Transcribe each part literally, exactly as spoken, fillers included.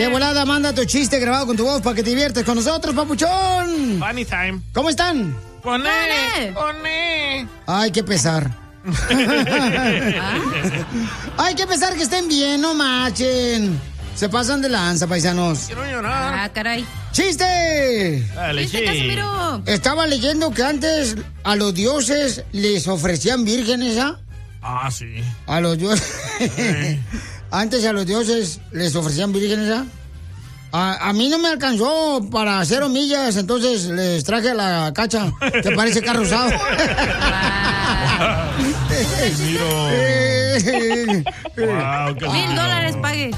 De volada, manda tu chiste grabado con tu voz para que te diviertes con nosotros, papuchón. Funny time. ¿Cómo están? ¡Poné! ¡Poné! Ay, qué pesar. Ay, qué pesar que estén bien, no marchen. Se pasan de lanza, paisanos. Quiero llorar. Ah, caray. ¡Chiste! Dale, ¿Chiste, sí. Casimiro? Estaba leyendo que antes a los dioses les ofrecían vírgenes, ¿ah? Ah, sí. A los dioses. Antes a los dioses les ofrecían vírgenes, ¿ah? A, a mí no me alcanzó para hacer millas, entonces les traje a la Cacha, que parece carro usado. Wow, qué Mil dólares pague.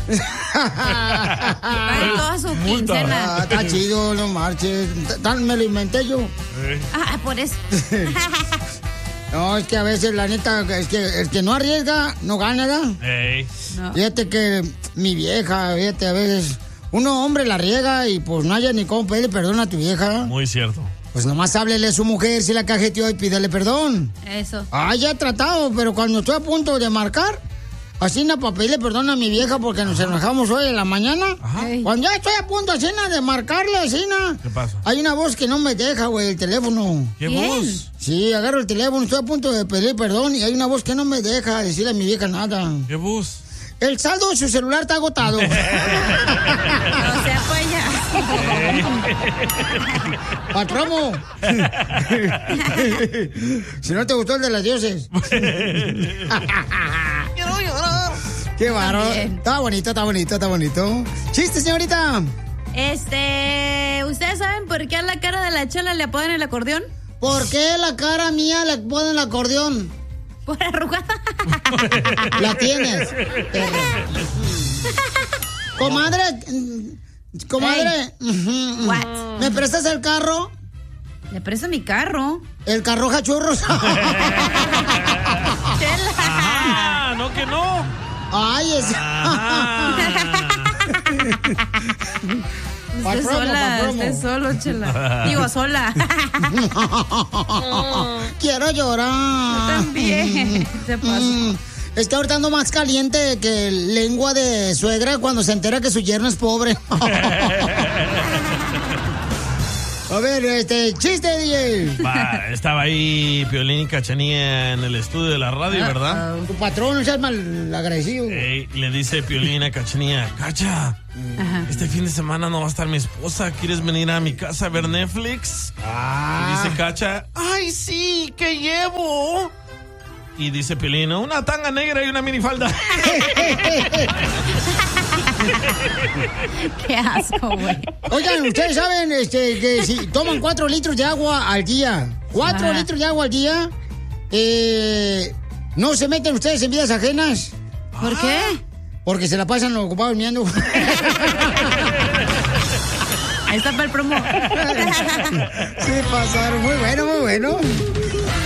Pague toda su quincena. Ah, está chido, no marches. Tan me lo inventé yo. Ah, por eso. No, es que a veces, la neta, es que el que no arriesga, no gana, ¿verdad? Ey. No. Fíjate que mi vieja, fíjate, a veces, uno hombre la riega y pues no haya ni cómo pedirle perdón a tu vieja. Muy cierto. Pues nomás háblele a su mujer si la cajeteó y pídele perdón. Eso. Ah, ya he tratado, pero cuando estoy a punto de marcar, así na para pedirle perdón a mi vieja porque nos enojamos hoy en la mañana. Ajá. Ey. Cuando ya estoy a punto así na, de marcarle así na, ¿Qué pasa? hay una voz que no me deja, güey, el teléfono. ¿Qué ¿Quién? voz? Sí, agarro el teléfono, estoy a punto de pedir perdón y hay una voz que no me deja decirle a mi vieja nada. ¿Qué voz? El saldo de su celular está agotado. No se apoya. Patromo. Si no te gustó el de las dioses. Quiero llorar. Qué bárbaro. También. Está bonito, está bonito, está bonito. Chiste, señorita. Este, ¿ustedes saben por qué a la cara de la Chela le apodan el acordeón? ¿Por qué la cara mía le ponen el acordeón? Por arrugada. La tienes. Perro. Comadre. mm, Comadre. ujú, What? ¿Me prestas el carro? Le presto mi carro. El carro jachurros. Chela. Ah, no que no. Ay, es. Ah. Pa'l Usted promo, sola, pa'l promo. usted solo, Chela. Digo, sola. Quiero llorar. También. Se pasa. Mm, Es que ahorita ando más caliente que lengua de suegra cuando se entera que su yerno es pobre. A ver, este, chiste, D J. Va, estaba ahí Piolín y Cachanía en el estudio de la radio, ¿verdad? Tu patrón, no seas mal agradecido. Ey, le dice Piolín a Cachanía, Cacha, Ajá. este fin de semana no va a estar mi esposa, ¿quieres venir a mi casa a ver Netflix? Ah. Y dice Cacha, ay sí, ¿qué llevo? Y dice Piolín, una tanga negra y una minifalda. Qué asco, güey. Oigan, ustedes saben este, que si toman cuatro litros de agua al día, cuatro Ah. litros de agua al día, eh, ¿no se meten ustedes en vidas ajenas? ¿Por qué? Porque se la pasan los ocupados miando. Ahí está para el promo. Sí, pasaron. Muy bueno, muy bueno.